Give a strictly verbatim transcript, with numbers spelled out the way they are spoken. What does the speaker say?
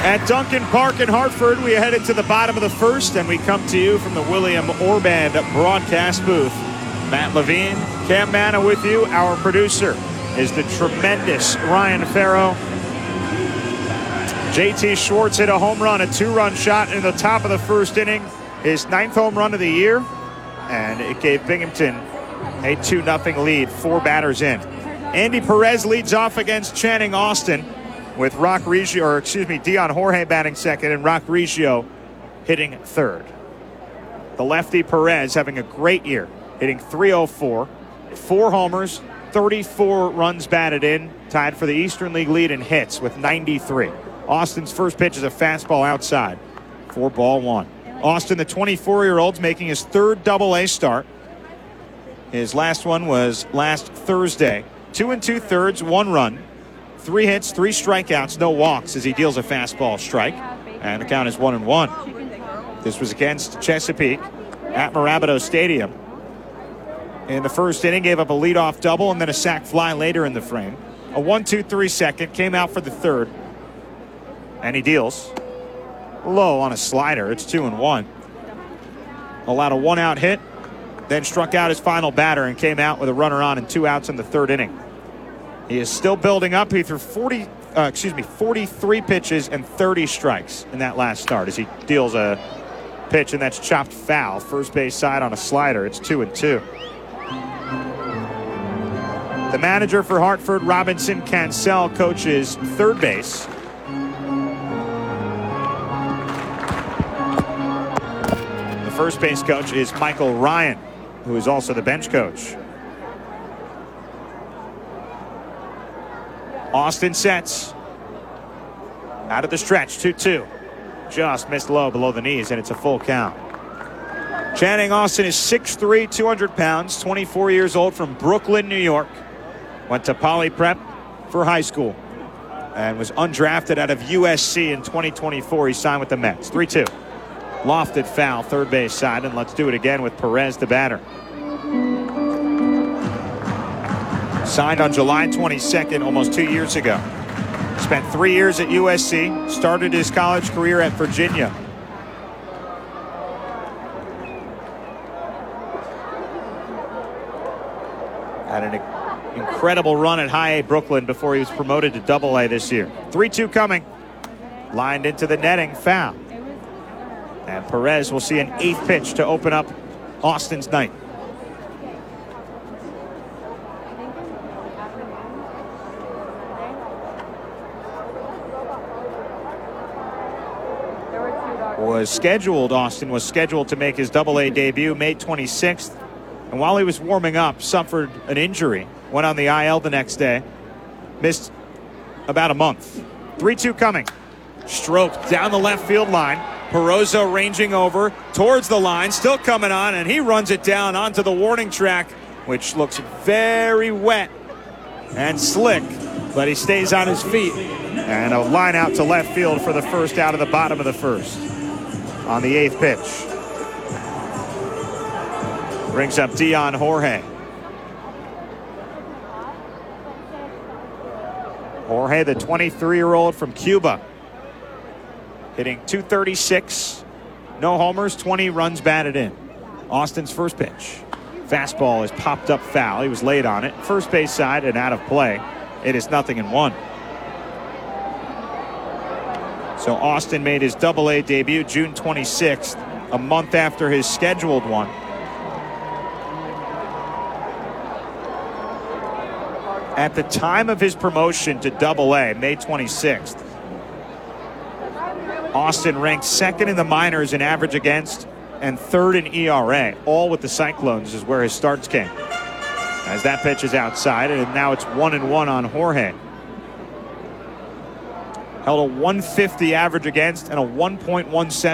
At Duncan Park in Hartford, we are headed to the bottom of the first, and we come to you from the William Orband broadcast booth. Matt Levine, Cam Manna with you. Our producer is the tremendous Ryan Farrow. J T Schwartz hit a home run, a two-run shot in the top of the first inning. His ninth home run of the year, and it gave Binghamton a two nothing lead, four batters in. Andy Perez leads off against Channing Austin, with Rock Reggio, or excuse me, Dion Jorge batting second and Rock Reggio hitting third. The lefty Perez having a great year, hitting three oh four, four homers, thirty-four runs batted in, tied for the Eastern League lead in hits with ninety-three. Austin's first pitch is a fastball outside for ball one. Austin, the twenty-four-year-old, making his third double-A start. His last one was last Thursday. Two and two-thirds, one run. Three hits, three strikeouts, no walks as he deals a fastball strike. And the count is one and one. This was against Chesapeake at Mirabito Stadium. In the first inning, gave up a leadoff double and then a sac fly later in the frame. A one two three second, came out for the third. And he deals low on a slider. It's two and one. Allowed a one-out hit, then struck out his final batter and came out with a runner on and two outs in the third inning. He is still building up. He threw forty, uh, excuse me, forty-three pitches and thirty strikes in that last start as he deals a pitch, and that's chopped foul. First base side on a slider. It's two and two. The manager for Hartford, Robinson Cancel, coaches third base. The first base coach is Michael Ryan, who is also the bench coach. Austin sets. Out of the stretch, two two. Just missed low below the knees, and it's a full count. Channing Austin is six three, two hundred pounds, twenty-four years old, from Brooklyn, New York. Went to Poly Prep for high school and was undrafted out of U S C in twenty twenty-four. He signed with the Mets. three two. Lofted foul, third base side, and let's do it again with Perez, the batter. Signed on July twenty-second, almost two years ago. Spent three years at U S C. Started his college career at Virginia. Had an incredible run at High A Brooklyn before he was promoted to Double A this year. three two coming. Lined into the netting, foul. And Perez will see an eighth pitch to open up Austin's night. Was scheduled, Austin was scheduled to make his Double A debut May twenty-sixth. And while he was warming up, suffered an injury. Went on the I L the next day. Missed about a month. three two coming. Stroked down the left field line. Perozo ranging over towards the line. Still coming on, and he runs it down onto the warning track, which looks very wet and slick. But he stays on his feet. And a line out to left field for the first out of the bottom of the first. On the eighth pitch. Brings up Dion Jorge. Jorge, the twenty-three-year-old from Cuba. Hitting two thirty-six. No homers, twenty runs batted in. Austin's first pitch. Fastball is popped up foul. He was late on it. First base side and out of play. It is nothing and one. So Austin made his Double A debut June twenty-sixth, a month after his scheduled one. At the time of his promotion to Double A, May twenty-sixth, Austin ranked second in the minors in average against and third in E R A. All with the Cyclones is where his starts came. As that pitch is outside, and now it's one and one on Jorge. Held a one fifty average against and a one point one seven